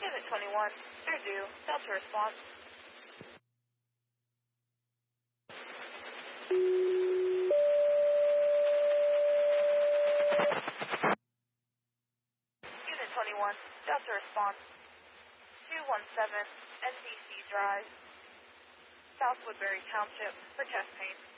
Unit 21, they're due. Delta response. Unit 21, Delta response. 217 NBC Drive, South Woodbury Township, for chest pain.